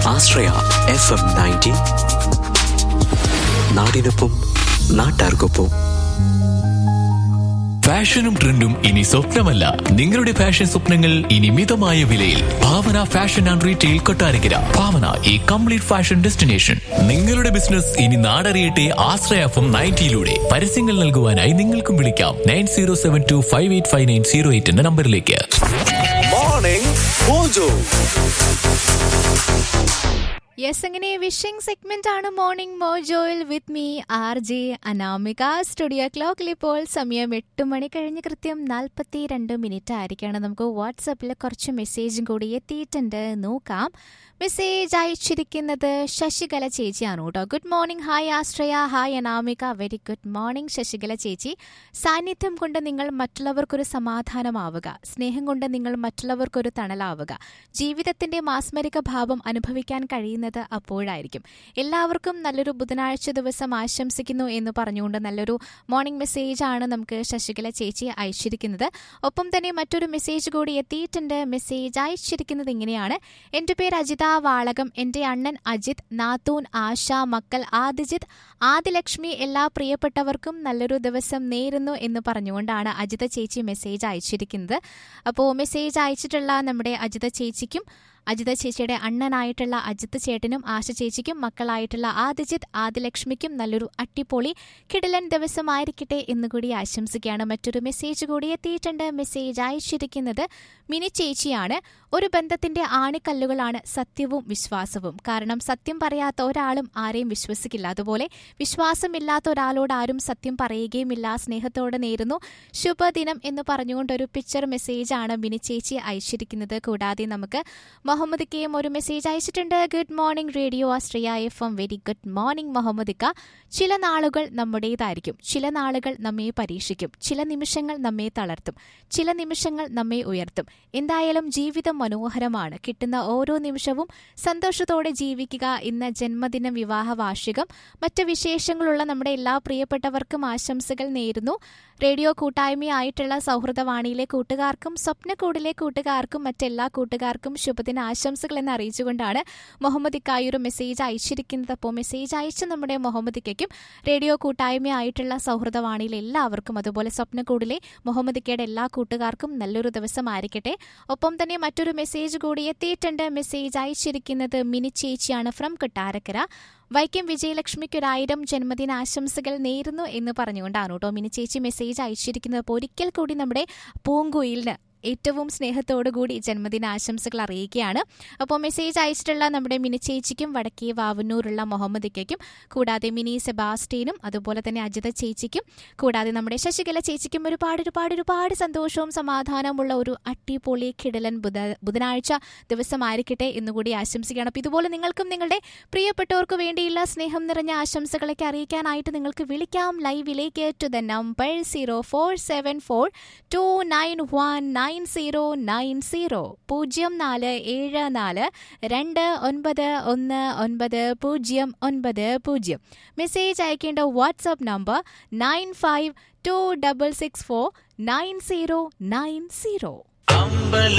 ആശ്രയ FM 90, നാടിനൊപ്പം നാട്ടാർക്കൊപ്പം. ഫാഷനും ട്രെൻഡും ഇനി സ്വപ്നമല്ല, നിങ്ങളുടെ ഫാഷൻ സ്വപ്നങ്ങൾ ഇനി മിതമായ വിലയിൽ. ഭാവന ഫാഷൻ ആൻഡ് റീറ്റെയിൽ കൊട്ടാരക്കര. ഭാവന, ഈ കംപ്ലീറ്റ് ഫാഷൻ ഡെസ്റ്റിനേഷൻ. നിങ്ങളുടെ ബിസിനസ് ഇനി നാടറിയട്ടെ ആശ്രയ FM 90 പരസ്യങ്ങൾ നൽകുവാനായി നിങ്ങൾക്കും വിളിക്കാം 9072585908 എന്ന നമ്പറിലേക്ക്. Morning mojo. യെസ്, അങ്ങനെ വിഷിംഗ് സെഗ്മെന്റ് ആണ് morning മോജോയിൽ with me RJ Anamika. Studio ക്ലോക്കിൽ ഇപ്പോൾ സമയം 8 മണി കഴിഞ്ഞ് കൃത്യം 42 ആയിരിക്കാണ്. നമുക്ക് വാട്സാപ്പിൽ കുറച്ച് മെസ്സേജും കൂടി എത്തിയിട്ടുണ്ട്, നോക്കാം. മെസ്സേജ് അയച്ചിരിക്കുന്നത് ശശികല ചേച്ചിയാണ് കേട്ടോ. ഗുഡ് മോർണിംഗ്, ഹായ് ആശ്രയ, hi Anamika. Very good morning Sasikala ചേച്ചി. സാന്നിധ്യം കൊണ്ട് നിങ്ങൾ മറ്റുള്ളവർക്കൊരു സമാധാനമാവുക, സ്നേഹം കൊണ്ട് നിങ്ങൾ മറ്റുള്ളവർക്കൊരു തണലാവുക. ജീവിതത്തിന്റെ മാസ്മരിക ഭാവം അനുഭവിക്കാൻ കഴിയുന്നത് അപ്പോഴായിരിക്കും. എല്ലാവർക്കും നല്ലൊരു ബുധനാഴ്ച ദിവസം ആശംസിക്കുന്നു എന്ന് പറഞ്ഞുകൊണ്ട് നല്ലൊരു മോർണിംഗ് മെസ്സേജാണ് നമുക്ക് ശശികല ചേച്ചി അയച്ചിരിക്കുന്നത്. ഒപ്പം തന്നെ മറ്റൊരു മെസ്സേജ് കൂടി എത്തിയിട്ടുണ്ട്. മെസ്സേജ് അയച്ചിരിക്കുന്നത് ഇങ്ങനെയാണ്: എന്റെ പേര് അജിത വാളകം. എന്റെ അണ്ണൻ അജിത്, നാത്തൂൻ ആശ, മക്കൾ ആദിജിത്ത്, ആദിലക്ഷ്മി, എല്ലാ പ്രിയപ്പെട്ടവർക്കും നല്ലൊരു ദിവസം നേരുന്നു എന്ന് പറഞ്ഞുകൊണ്ടാണ് അജിത ചേച്ചി മെസ്സേജ് അയച്ചിരിക്കുന്നത്. അപ്പോൾ മെസ്സേജ് അയച്ചിട്ടുള്ള നമ്മുടെ അജിത ചേച്ചിക്കും, അജിത ചേച്ചിയുടെ അണ്ണനായിട്ടുള്ള അജിത്ത് ചേട്ടനും, ആശ ചേച്ചിക്കും, മക്കളായിട്ടുള്ള ആദിജിത്ത്, ആദിലക്ഷ്മിക്കും നല്ലൊരു അട്ടിപ്പൊളി കിടിലൻ ദിവസമായിരിക്കട്ടെ എന്നുകൂടി ആശംസിക്കുകയാണ്. മറ്റൊരു മെസ്സേജ് കൂടി എത്തിയിട്ടുണ്ട്. മെസ്സേജ് അയച്ചിരിക്കുന്നത് മിനി ചേച്ചിയാണ്. ഒരു ബന്ധത്തിന്റെ ആണിക്കല്ലുകളാണ് സത്യവും വിശ്വാസവും. കാരണം സത്യം പറയാത്ത ഒരാളും ആരെയും വിശ്വസിക്കില്ല. അതുപോലെ വിശ്വാസമില്ലാത്ത ഒരാളോട് ആരും സത്യം പറയുകയുമില്ല. സ്നേഹത്തോടെ നേരുന്നു ശുഭദിനം എന്ന് പറഞ്ഞുകൊണ്ടൊരു പിക്ചർ മെസ്സേജാണ് മിനി ചേച്ചി അയച്ചിരിക്കുന്നത്. കൂടാതെ നമുക്ക് മുഹമ്മദ് കെയും ഒരു മെസ്സേജ് അയച്ചിട്ടുണ്ട്. ഗുഡ് മോർണിംഗ് റേഡിയോ ആശ്രയ FM. Very good morning Muhammad ക. ചില നാളുകൾ നമ്മുടേതായിരിക്കും, ചില നാളുകൾ നമ്മെ പരീക്ഷിക്കും, ചില നിമിഷങ്ങൾ നമ്മെ തളർത്തും, ചില നിമിഷങ്ങൾ നമ്മെ ഉയർത്തും. എന്തായാലും ജീവിതം മനോഹരമാണ്. കിട്ടുന്ന ഓരോ നിമിഷവും സന്തോഷത്തോടെ ജീവിക്കുക. ഇന്ന് ജന്മദിനം, വിവാഹ വാർഷികം, മറ്റ് വിശേഷങ്ങളുള്ള നമ്മുടെ എല്ലാ പ്രിയപ്പെട്ടവർക്കും ആശംസകൾ നേരുന്നു. റേഡിയോ കൂട്ടായ്മയായിട്ടുള്ള സൗഹൃദവാണിയിലെ കൂട്ടുകാർക്കും സ്വപ്നക്കൂടിലെ കൂട്ടുകാർക്കും മറ്റെല്ലാ കൂട്ടുകാർക്കും ശുഭദിന ആശംസകൾ എന്ന് അറിയിച്ചുകൊണ്ടാണ് മുഹമ്മദ് ഇക്കായി ഒരു മെസ്സേജ് അയച്ചിരിക്കുന്നത്. അപ്പോൾ മെസ്സേജ് അയച്ച നമ്മുടെ മുഹമ്മദ് ഇക്കയ്ക്കും റേഡിയോ കൂട്ടായ്മയായിട്ടുള്ള സൗഹൃദവാണിയിലെ എല്ലാവർക്കും, അതുപോലെ സ്വപ്നക്കൂടിലെ മുഹമ്മദ് ഇക്കയുടെ എല്ലാ കൂട്ടുകാർക്കും നല്ലൊരു ദിവസം ആയിരിക്കട്ടെ. ഒപ്പം തന്നെ മറ്റൊരു മെസ്സേജ് കൂടി എത്തിയിട്ടുണ്ട്. മെസ്സേജ് അയച്ചിരിക്കുന്നത് മിനി ചേച്ചിയാണ് ഫ്രം കൊട്ടാരക്കര. വൈക്കം വിജയലക്ഷ്മിക്ക് 1000 ജന്മദിനാശംസകൾ നേരുന്നു എന്ന് പറഞ്ഞുകൊണ്ടാണ് കേട്ടോ മിനി ചേച്ചി മെസ്സേജ് അയച്ചിരിക്കുന്നത്. അപ്പോൾ ഒരിക്കൽ കൂടി നമ്മുടെ പൂങ്കുയിലിന് ഏറ്റവും സ്നേഹത്തോടുകൂടി ജന്മദിനാശംസകൾ അറിയിക്കുകയാണ്. അപ്പോൾ മെസ്സേജ് അയച്ചിട്ടുള്ള നമ്മുടെ മിനി ചേച്ചിക്കും വടക്കേ വാവന്നൂരുള്ള മുഹമ്മദ് ഇക്കയ്ക്കും, കൂടാതെ മിനി സെബാസ്റ്റ്യനും, അതുപോലെ തന്നെ അജിത ചേച്ചിക്കും, കൂടാതെ നമ്മുടെ ശശികല ചേച്ചിക്കും ഒരുപാട് സന്തോഷവും സമാധാനമുള്ള ഒരു അട്ടിപ്പൊളി കിടലൻ ബുധനാഴ്ച ദിവസമായിരിക്കട്ടെ എന്നുകൂടി ആശംസിക്കുകയാണ്. അപ്പോൾ ഇതുപോലെ നിങ്ങൾക്കും നിങ്ങളുടെ പ്രിയപ്പെട്ടവർക്ക് വേണ്ടിയുള്ള സ്നേഹം നിറഞ്ഞ ആശംസകളൊക്കെ അറിയിക്കാനായിട്ട് നിങ്ങൾക്ക് വിളിക്കാം ലൈവിലേക്ക് ടു ദ നമ്പർ 0474291990 0474291990. മെസ്സേജ് അയക്കേണ്ട വാട്സ്ആപ്പ് നമ്പർ 9526649090.